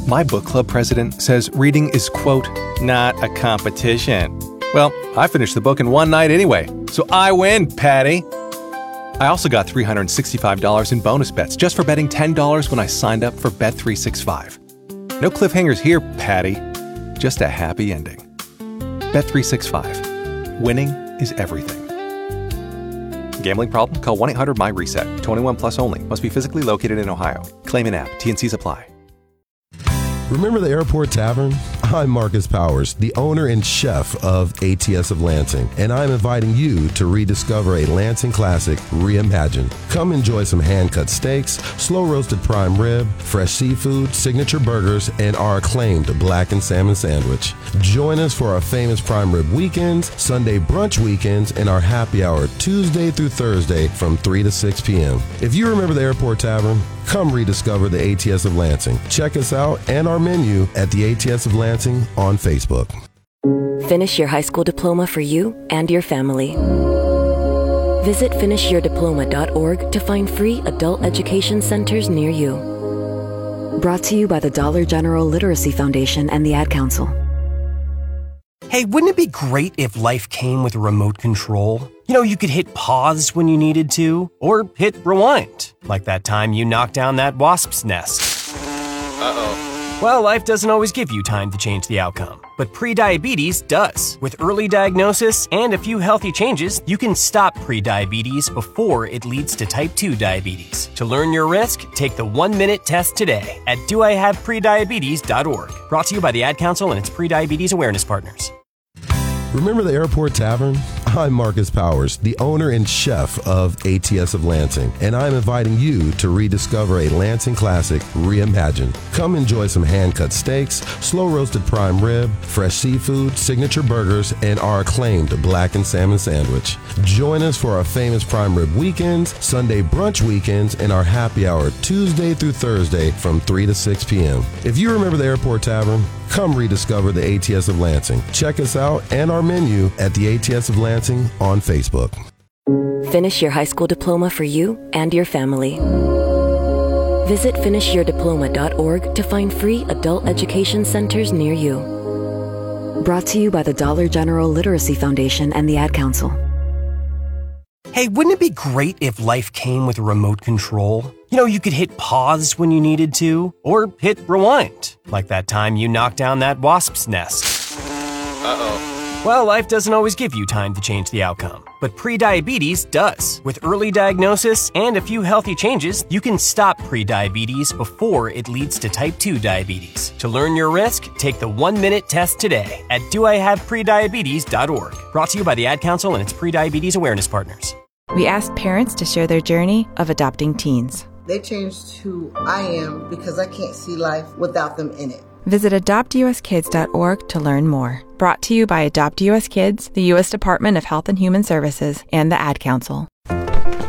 My book club president says reading is, quote, not a competition. Well, I finished the book in one night anyway, so I win, Patty. I also got $365 in bonus bets just for betting $10 when I signed up for Bet365. No cliffhangers here, Patty. Just a happy ending. Bet365. Winning is everything. Gambling problem? Call 1-800-MY-RESET. 21 plus only. Must be physically located in Ohio. Claim in app. T&Cs apply. Remember the Airport Tavern? I'm Marcus Powers, the owner and chef of ATS of Lansing, and I'm inviting you to rediscover a Lansing classic reimagined. Come enjoy some hand-cut steaks, slow-roasted prime rib, fresh seafood, signature burgers, and our acclaimed black and salmon sandwich. Join us for our famous prime rib weekends, Sunday brunch weekends, and our happy hour Tuesday through Thursday from 3 to 6 p.m. If you remember the Airport Tavern, come rediscover the ATS of Lansing. Check us out and our menu at the ATS of Lansing on Facebook. Finish your high school diploma for you and your family. Visit finishyourdiploma.org to find free adult education centers near you. Brought to you by the Dollar General Literacy Foundation and the Ad Council. Hey, wouldn't it be great if life came with a remote control? You know, you could hit pause when you needed to, or hit rewind, like that time you knocked down that wasp's nest. Uh-oh. Well, life doesn't always give you time to change the outcome, but prediabetes does. With early diagnosis and a few healthy changes, you can stop prediabetes before it leads to type 2 diabetes. To learn your risk, take the 1-minute test today at doihaveprediabetes.org. Brought to you by the Ad Council and its prediabetes awareness partners. Remember the Airport Tavern? I'm Marcus Powers, the owner and chef of ATS of Lansing, and I'm inviting you to rediscover a Lansing classic reimagined. Come enjoy some hand-cut steaks, slow-roasted prime rib, fresh seafood, signature burgers, and our acclaimed black and salmon sandwich. Join us for our famous prime rib weekends, Sunday brunch weekends, and our happy hour Tuesday through Thursday from 3 to 6 p.m. If you remember the Airport Tavern, come rediscover the ATS of Lansing. Check us out and our menu at the ATS of Lansing on Facebook. Finish your high school diploma for you and your family. Visit finishyourdiploma.org to find free adult education centers near you. Brought to you by the Dollar General Literacy Foundation and the Ad Council. Hey, wouldn't it be great if life came with a remote control? You know, you could hit pause when you needed to, or hit rewind, like that time you knocked down that wasp's nest. Uh-oh. Well, life doesn't always give you time to change the outcome, but prediabetes does. With early diagnosis and a few healthy changes, you can stop prediabetes before it leads to type 2 diabetes. To learn your risk, take the 1-minute test today at doihaveprediabetes.org. Brought to you by the Ad Council and its prediabetes awareness partners. We asked parents to share their journey of adopting teens. They changed who I am because I can't see life without them in it. Visit adoptuskids.org to learn more. Brought to you by Adopt US Kids, the U.S. Department of Health and Human Services, and the Ad Council. Mommy,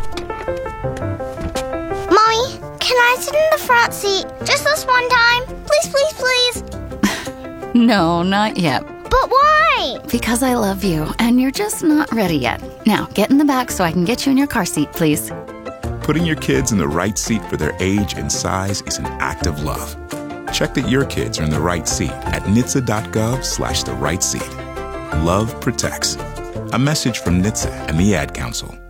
can I sit in the front seat just this one time? Please, please, please. No, not yet. But why? Because I love you, and you're just not ready yet. Now, get in the back so I can get you in your car seat, please. Putting your kids in the right seat for their age and size is an act of love. Check that your kids are in the right seat at NHTSA.gov/the right seat. Love protects. A message from NHTSA and the Ad Council.